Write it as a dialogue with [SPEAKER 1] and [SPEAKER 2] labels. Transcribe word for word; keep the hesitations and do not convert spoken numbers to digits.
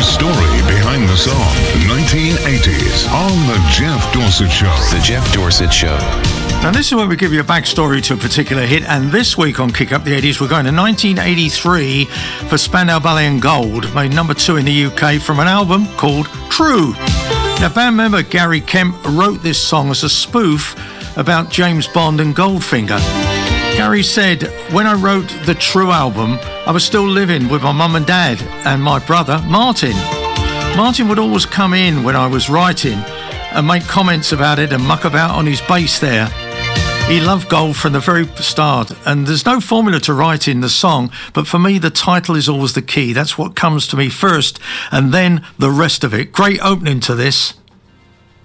[SPEAKER 1] The story behind the song, nineteen eighties, on The Jeff Dorsett Show.
[SPEAKER 2] The Jeff Dorsett Show.
[SPEAKER 3] Now, this is where we give you a backstory to a particular hit, and this week on Kick Up the eighties, we're going to nineteen eighty-three for Spandau Ballet and Gold, made number two in the U K from an album called True. Now, band member Gary Kemp wrote this song as a spoof about James Bond and Goldfinger. Gary said, "When I wrote the True album, I was still living with my mum and dad and my brother, Martin. Martin would always come in when I was writing and make comments about it and muck about on his bass there. He loved Gold from the very start, and there's no formula to writing the song, but for me the title is always the key. That's what comes to me first, and then the rest of it." Great opening to this.